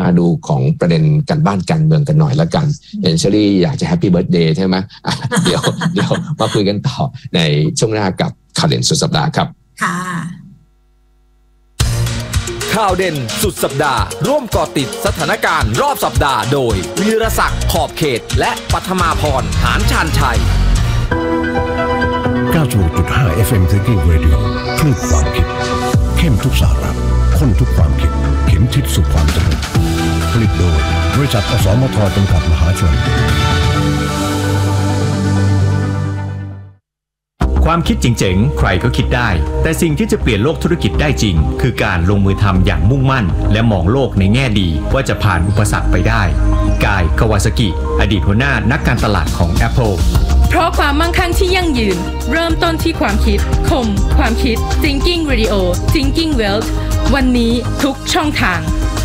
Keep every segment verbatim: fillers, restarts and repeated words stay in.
ดูของประเด็นการบ้านการเมืองกันหน่อยละกันเอ็นเชอรี่อยากจะแฮปปี้เบิร์ธเดย์ใช่ไหมเดี๋ยวเดี๋ยวมาคุยกันต่อในช่วงหน้ากับข่าวเด่นสุดสัปดาห์ครับค่ะข่าวเด่นสุดสัปดาห์ร่วมเกาะติดสถานการณ์รอบสัปดาห์โดยวีรศักดิ์ขอบเขตและปัทมาพรหานชาญชัยเก้าสิบหกจุดห้า เอฟ เอ็ม Thinking Radio คลื่นความคิดเข้มทุกสาระข้นทุกความคิดเข็มทิศสู่ความสำเร็จผลิตโดยบริษัทอสมทจำกัดมหาชนความคิดเจ๋งๆใครก็คิดได้แต่สิ่งที่จะเปลี่ยนโลกธุรกิจได้จริงคือการลงมือทำอย่างมุ่งมั่นและมองโลกในแง่ดีว่าจะผ่านอุปสรรคไปได้กาย คาวาซากิ อดีตหัวหน้านักการตลาดของ Apple เพราะความมั่งคั่งที่ยั่งยืนเริ่มต้นที่ความคิดคมความคิด Thinking Radio Thinking Wealth วันนี้ทุกช่องทาง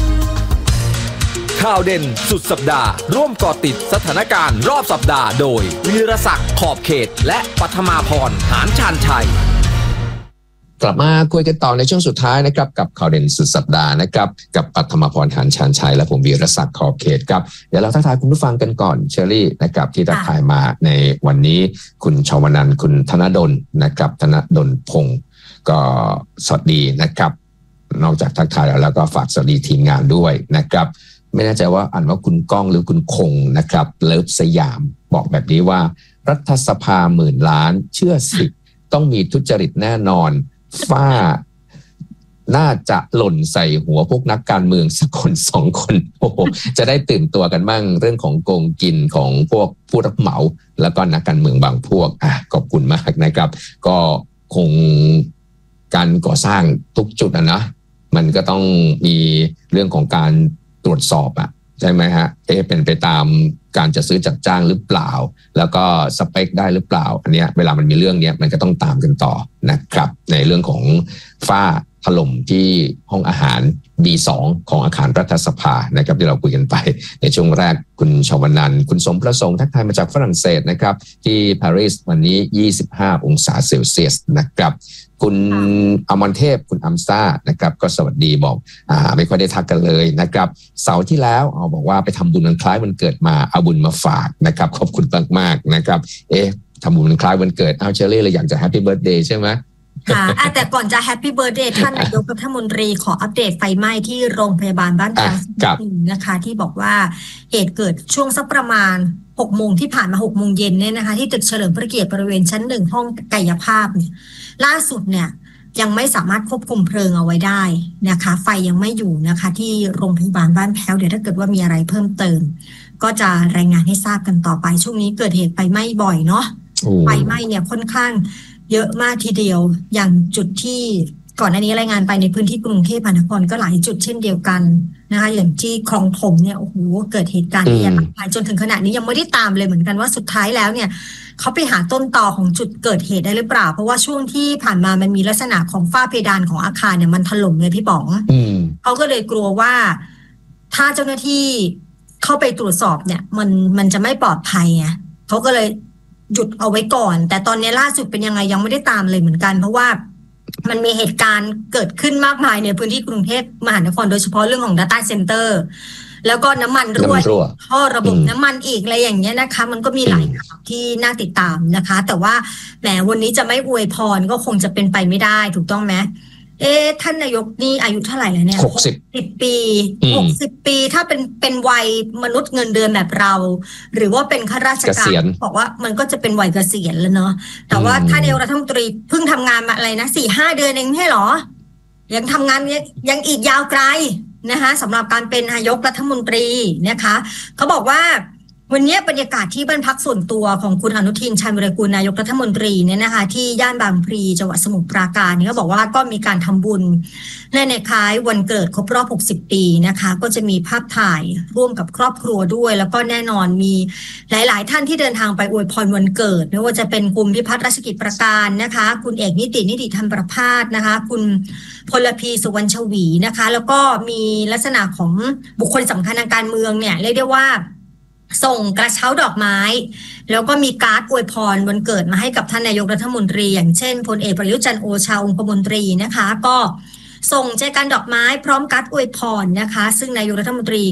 ข่าวเด่นสุดสัปดาห์ร่วมเกาะติดสถานการณ์รอบสัปดาห์โดยวีรศักดิ์ขอบเขตและปัทมาพรหานชาญชัยกลับมาคุยกันต่อในช่วงสุดท้ายนะครับกับข่าวเด่นสุดสัปดาห์นะครับกับปัทมาพรหานชาญชัยและผมวีรศักดิ์ขอบเขตครับเดี๋ยวเราทักทายคุณผู้ฟังกันก่อนเชอรี่นะครับที่ทักทายมาในวันนี้คุณชวนันท์คุณธนดลนะครับธนดลพงศ์ก็สวัสดีนะครับนอกจากทักทายแล้วแล้วก็ฝากสวัสดีทีมงานด้วยนะครับไม่แน่ใจว่าอ่านว่าคุณก้องหรือคุณคงนะครับเลิฟสยามบอกแบบนี้ว่ารัฐสภาหมื่นล้านเชื่อสิต้องมีทุจริตแน่นอนฝ้าน่าจะหล่นใส่หัวพวกนักการเมืองสักคนสองคนโอ้โหจะได้ตื่นตัวกันบ้างเรื่องของโกงกินของพวกผู้รับเหมาแล้วก็นักการเมืองบางพวกอ่ะขอบคุณมากนะครับก็คงการก่อสร้างทุกจุดนะนะมันก็ต้องมีเรื่องของการตรวจสอบอ่ะใช่ไหมฮะเอ๊ะเป็นไปตามการจะซื้อจัดจ้างหรือเปล่าแล้วก็สเปคได้หรือเปล่าอันเนี้ยเวลามันมีเรื่องเนี้ยมันก็ต้องตามกันต่อนะครับในเรื่องของฝ้าถล่มที่ห้องอาหาร บี สอง ของอาคารรัฐสภานะครับที่เราคุยกันไปในช่วงแรกคุณชวนันท์คุณสมประสงค์ทักทายมาจากฝรั่งเศสนะครับที่ปารีสวันนี้ยี่สิบห้าองศาเซลเซียสนะครับคุณอมรเทพคุณอัมซ่านะครับก็สวัสดีบอกอ่าไม่ค่อยได้ทักกันเลยนะครับเสาร์ที่แล้วเอาบอกว่าไปทำบุญวันคล้ายวันเกิดมาเอาบุญมาฝากนะครับขอบคุณมากๆนะครับเอ๊ะทำบุญวันคล้ายวันเกิดอ้าวเชอรี่เลยอยากจะแฮปปี้เบิร์ธเดย์ใช่ไหมค่ะแต่ก่อนจะแฮปปี้เบิร์ธเดย์ท่านนายกรัฐมนตรีขออัปเดตไฟไหม้ที่โรงพยาบาลบ้านแพ้วนะคะที่บอกว่าเหตุเกิดช่วงสักประมาณหกโมงที่ผ่านมาหกโมงเย็นเนี่ยนะคะที่ตึกเฉลิมพระเกียรติบริเวณชั้นหนึ่งห้องกายภาพเนี่ยล่าสุดเนี่ยยังไม่สามารถควบคุมเพลิงเอาไว้ได้นะคะไฟยังไม่อยู่นะคะที่โรงพยาบาลบ้านแพ้วเดี๋ยวถ้าเกิดว่ามีอะไรเพิ่มเติมก็จะรายงานให้ทราบกันต่อไปช่วงนี้เกิดเหตุไฟไหม้บ่อยเนาะไฟไหม้เนี่ยค่อนข้างเยอะมากทีเดียวอย่างจุดที่ก่อนหน้านี้รายงานไปในพื้นที่กรุงเทพมหานครก็หลายจุดเช่นเดียวกันนะคะอย่างที่คลองถมเนี่ยโอ้โหเกิดเหตุการณ์ที่ยากจนถึงขณะนี้ยังไม่ได้ตามเลยเหมือนกันว่าสุดท้ายแล้วเนี่ยเขาไปหาต้นตอของจุดเกิดเหตุได้หรือเปล่าเพราะว่าช่วงที่ผ่านมามันมีลักษณะของฝ้าเพดานของอาคารเนี่ยมันถล่มเลยพี่ป๋องเขาก็เลยกลัวว่าถ้าเจ้าหน้าที่เข้าไปตรวจสอบเนี่ยมันมันจะไม่ปลอดภัยไงเขาก็เลยหยุดเอาไว้ก่อนแต่ตอนนี้ล่าสุดเป็นยังไงยังไม่ได้ตามเลยเหมือนกันเพราะว่ามันมีเหตุการณ์เกิดขึ้นมากมายในพื้นที่กรุงเทพมหานครโดยเฉพาะเรื่องของ Data Center แล้วก็น้ำมันรั่วท่อระบบน้ำมันอีกอะไรอย่างเงี้ยนะคะมันก็มีหลายข่าวที่น่าติดตามนะคะแต่ว่าแหมวันนี้จะไม่อวยพรก็คงจะเป็นไปไม่ได้ถูกต้องไหมเอ๊ะท่านนายกนี่อายุเท่าไหร่แล้วเนี่ยหกสิบปีหกสิบปีถ้าเป็นเป็นวัยมนุษย์เงินเดือนแบบเราหรือว่าเป็นข้าราชการบอกว่ามันก็จะเป็นวัยเกษียณแล้วเนาะแต่ว่าท่านนายกรัฐมนตรีเพิ่งทำงานมาอะไรนะสี่ห้าเดือนเองไม่ใช่หรอยังทำงานยังอีกยาวไกลนะคะสำหรับการเป็นนายกรัฐมนตรีนะคะเขาบอกว่าวันนี้บรรยากาศที่บ้านพักส่วนตัวของคุณอนุทินชาญวิรากูลนายกรัฐมนตรีเนี่ยนะคะที่ย่านบางพลีจังหวัดสมุทรปราการเนี่ยเขาบอกว่าก็มีการทำบุญในในคล้ายวันเกิดครบรอบหกสิบปีนะคะก็จะมีภาพถ่ายร่วมกับครอบครัวด้วยแล้วก็แน่นอนมีหลายๆท่านที่เดินทางไปอวยพรวันเกิดไม่ว่าจะเป็นคุณพิพัฒน์รัชกิจประการนะคะคุณเอกนิตินิติธรรมประภาสนะคะคุณพลพีสุวรรณชวีนะคะแล้วก็มีลักษณะของบุคคลสำคัญทางการเมืองเนี่ยเรียกได้ว่าส่งกระเช้าดอกไม้แล้วก็มีการ์ดอวยพรวันเกิดมาให้กับท่านนายกรัฐมนตรีอย่างเช่นพลเอกประยุทธ์จันทร์โอชาองคมนตรีนะคะก็ส่งแจกันดอกไม้พร้อมการ์ดอวยพรนะคะซึ่งนายกรัฐมนตรี